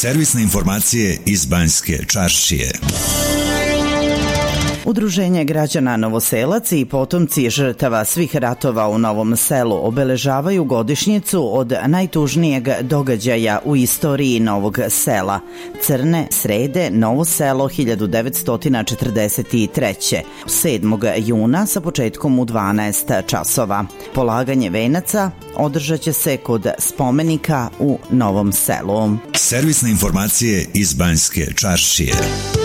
Servisne informacije iz Banjske Čaršije. Udruženje građana Novoselac i potomci žrtava svih ratova u Novom Selu obeležavaju godišnjicu od najtužnijeg događaja u istoriji Novog Sela, Crne srede, Novo Selo 1943. 7. juna sa početkom u 12 časova. Polaganje venaca održat će se kod spomenika u Novom Selu. Servisne informacije iz Banjske Čaršije.